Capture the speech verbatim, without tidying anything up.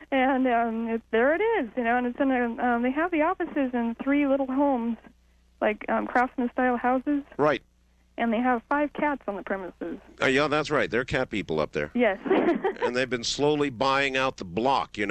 And um, it, there it is, you know, and it's in a, um, they have the offices in three little homes, like um, craftsman-style houses. Right. And they have five cats on the premises. Uh, yeah, that's right. They're cat people up there. Yes. And they've been slowly buying out the block, you know.